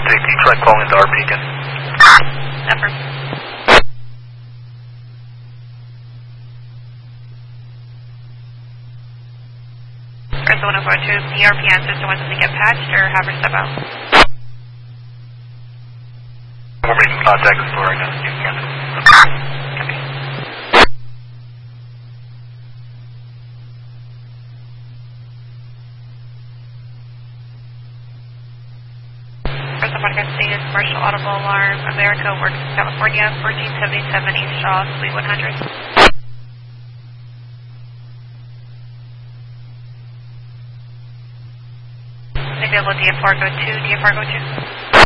update, can you try calling into our beacon? Never. First 142, DRP answers to wants to get patched or have her step out. We're making contact with the store right now. Copy. First of all, I can see is commercial audible alarm. America Works, California, 1477 East Shaw, Suite 100. Maybe I'll DFR go 2, DFR go 2.